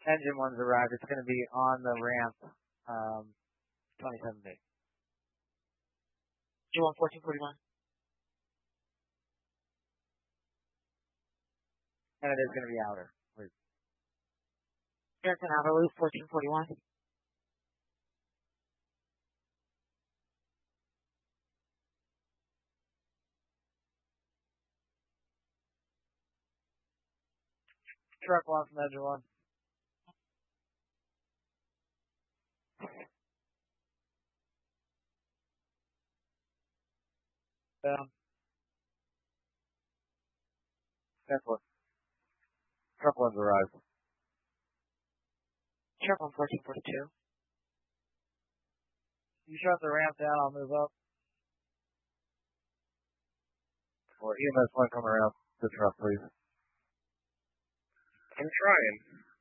Engine one's arrived. It's going to be on the ramp, 27B. G1 1441. And it is going to be outer. Barrington Outer Loop 1441. Truck off from engine one. Down. That's what. Truck one's arrived. Truck 1 1442. You shut the ramp down, I'll move up. Or EMS one come around the truck, please. I'm trying.